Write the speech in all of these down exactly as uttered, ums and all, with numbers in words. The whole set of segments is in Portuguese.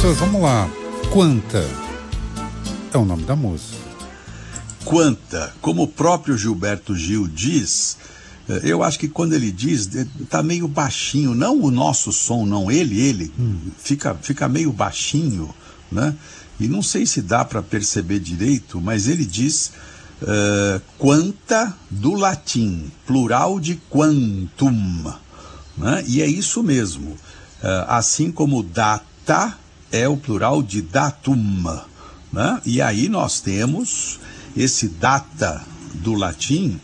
Professor, vamos lá. Quanta é o nome da música. Quanta, como o próprio Gilberto Gil diz, eu acho que quando ele diz, tá meio baixinho, não o nosso som, não, ele, ele, hum. fica, fica meio baixinho, né? E não sei se dá para perceber direito, mas ele diz uh, quanta do latim, plural de quantum, né? E é isso mesmo, uh, assim como data é o plural de datum, né? E aí nós temos esse data do latim,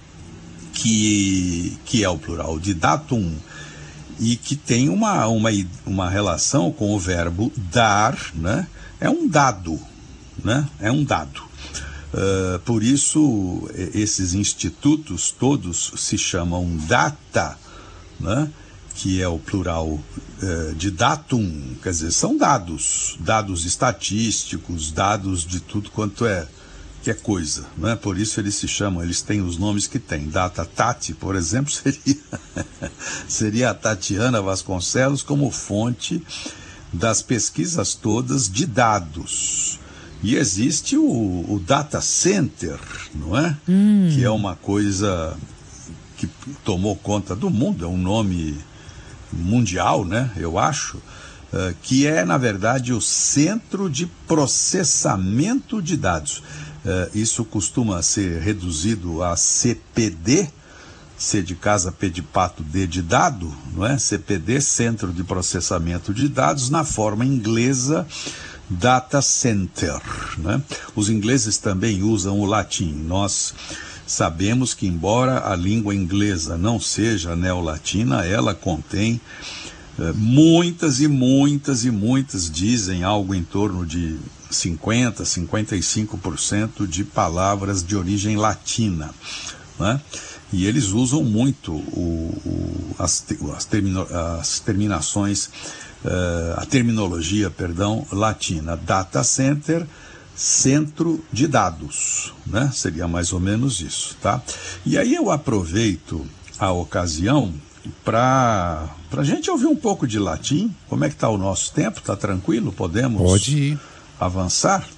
que, que é o plural de datum, e que tem uma, uma, uma relação com o verbo dar, né? É um dado, né? É um dado. Uh, por isso, esses institutos todos se chamam data, né? Que é o plural uh, de datum, quer dizer, são dados, dados estatísticos, dados de tudo quanto é que é coisa, né? Por isso eles se chamam, eles têm os nomes que têm. Data Tati, por exemplo, seria, seria a Tatiana Vasconcelos como fonte das pesquisas todas de dados. E existe o, o Data Center, não é? Hum. Que é uma coisa que tomou conta do mundo, é um nome mundial, né? Eu acho. Uh, que é, na verdade, o Centro de Processamento de Dados. Uh, isso costuma ser reduzido a C P D, C de casa, P de pato, D de dado, não é? C P D, Centro de Processamento de Dados, na forma inglesa, Data Center, né? Os ingleses também usam o latim. Nós sabemos que, embora a língua inglesa não seja neolatina, ela contém uh, muitas e muitas e muitas, dizem algo em torno de cinquenta, cinquenta e cinco por cento de palavras de origem latina, né? E eles usam muito o, o, as, as, termino, as terminações, uh, a terminologia, perdão, latina. Data Center, centro de dados, né? Seria mais ou menos isso, tá? E aí eu aproveito a ocasião para a gente ouvir um pouco de latim. Como é que está o nosso tempo? Está tranquilo? Podemos Pode ir. avançar?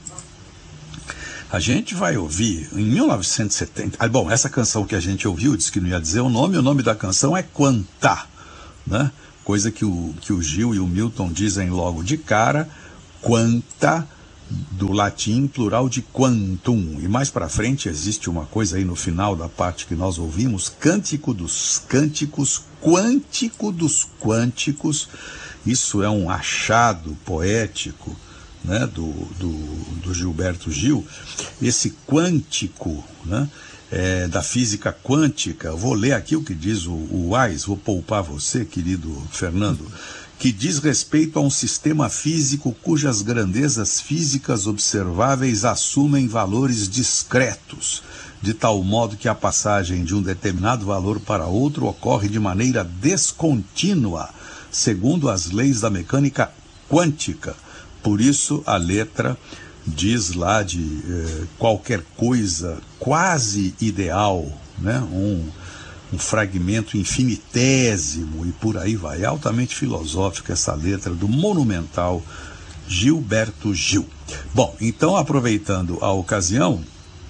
A gente vai ouvir em mil novecentos e setenta. Ah, bom, essa canção que a gente ouviu, disse que não ia dizer o nome, o nome da canção é Quanta, né? Coisa que o, que o Gil e o Milton dizem logo de cara, Quanta, do latim, plural de quantum. E mais para frente existe uma coisa aí no final da parte que nós ouvimos, cântico dos cânticos, quântico dos quânticos. Isso é um achado poético, né, do, do, do Gilberto Gil. Esse quântico, né, é, da física quântica. Vou ler aqui o que diz o, o Wise, vou poupar você, querido Fernando, que diz respeito a um sistema físico cujas grandezas físicas observáveis assumem valores discretos, de tal modo que a passagem de um determinado valor para outro ocorre de maneira descontínua, segundo as leis da mecânica quântica. Por isso a letra diz lá de eh, qualquer coisa quase ideal, né? um, um fragmento infinitésimo e por aí vai. É altamente filosófica essa letra do monumental Gilberto Gil. Bom, então, aproveitando a ocasião,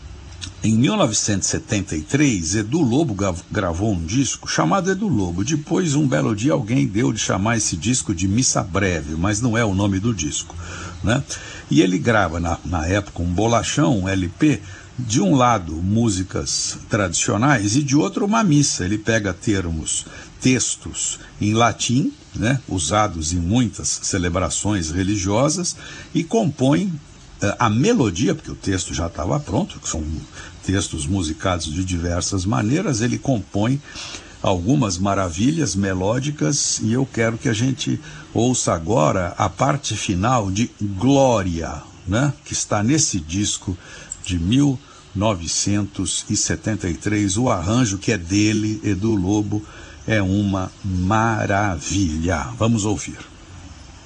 em mil novecentos e setenta e três, Edu Lobo gravou um disco chamado Edu Lobo. Depois, um belo dia, alguém deu de chamar esse disco de Missa Breve, mas não é o nome do disco, né? E ele grava, na, na época, um bolachão, um L P, de um lado músicas tradicionais e de outro uma missa. Ele pega termos, textos em latim, né, usados em muitas celebrações religiosas, e compõe a melodia, porque o texto já estava pronto, que são textos musicados de diversas maneiras. Ele compõe algumas maravilhas melódicas e eu quero que a gente ouça agora a parte final de Glória, né, que está nesse disco de mil novecentos e setenta e três. O arranjo, que é dele, Edu Lobo, é uma maravilha. Vamos ouvir.